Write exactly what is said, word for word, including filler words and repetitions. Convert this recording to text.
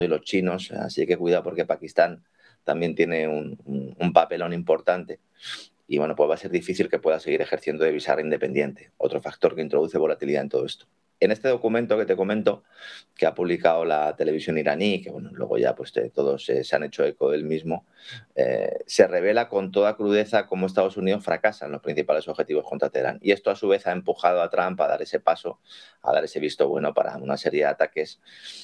y los chinos, así que cuidado porque Pakistán también tiene un, un, un papelón importante. Y bueno, pues va a ser difícil que pueda seguir ejerciendo de visar independiente, otro factor que introduce volatilidad en todo esto. En este documento que te comento, que ha publicado la televisión iraní, que bueno, luego ya pues te, todos eh, se han hecho eco del mismo, eh, se revela con toda crudeza cómo Estados Unidos fracasa en los principales objetivos contra Teherán. Y esto a su vez ha empujado a Trump a dar ese paso, a dar ese visto bueno para una serie de ataques